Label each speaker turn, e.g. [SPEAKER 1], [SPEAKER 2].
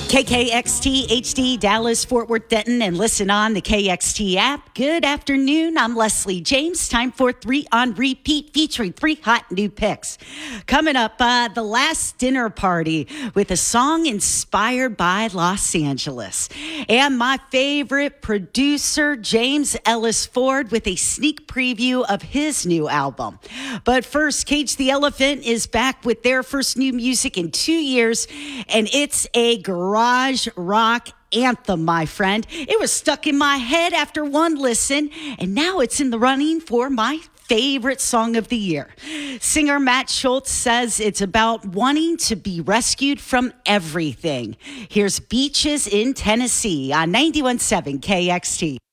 [SPEAKER 1] KKXT HD Dallas, Fort Worth, Denton, and listen on the KXT app. Good afternoon. I'm Leslie James. Time for 3 on Repeat, featuring 3 hot new picks. Coming up, the last dinner party with a song inspired by Los Angeles. And my favorite producer, James Ellis Ford, with a sneak preview of his new album. But first, Cage the Elephant is back with their first new music in 2 years, and it's a garage rock anthem, my friend. It was stuck in my head after one listen, and now it's in the running for my favorite song of the year. Singer Matt Schultz says it's about wanting to be rescued from everything. Here's Beaches in Tennessee on 91.7 KXT.